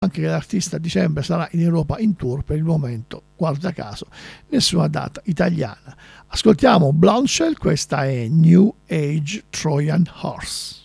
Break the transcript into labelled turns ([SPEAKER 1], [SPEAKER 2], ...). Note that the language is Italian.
[SPEAKER 1] anche che l'artista a dicembre sarà in Europa in tour. Per il momento, guarda caso, nessuna data italiana. Ascoltiamo Blondshell, questa è New Age Trojan Horse.